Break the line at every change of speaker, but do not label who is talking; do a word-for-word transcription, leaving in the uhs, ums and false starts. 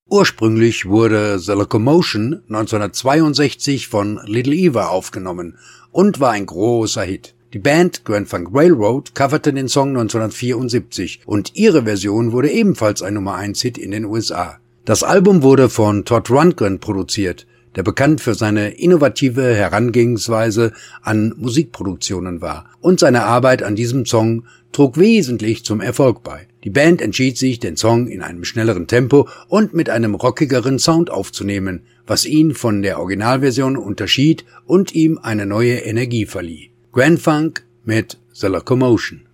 Ursprünglich wurde The Locomotion neunzehnhundertzweiundsechzig von Little Eva aufgenommen und war ein großer Hit. Die Band Grand Funk Railroad coverte den Song neunzehnhundertvierundsiebzig und ihre Version wurde ebenfalls ein Nummer eins Hit in den U S A. Das Album wurde von Todd Rundgren produziert, der bekannt für seine innovative Herangehensweise an Musikproduktionen war, und seine Arbeit an diesem Song trug wesentlich zum Erfolg bei. Die Band entschied sich, den Song in einem schnelleren Tempo und mit einem rockigeren Sound aufzunehmen, was ihn von der Originalversion unterschied und ihm eine neue Energie verlieh. Grand Funk mit The Locomotion.